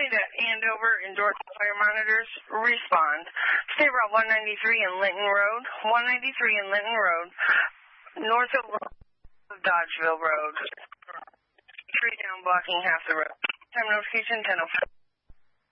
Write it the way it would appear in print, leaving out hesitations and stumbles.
Unit at Andover and Dorothy Fire Monitors, respond. State Route 193 and Linton Road, 193 and Linton Road, north of Dodgeville Road. Tree down blocking half the road. Time notification 10:05.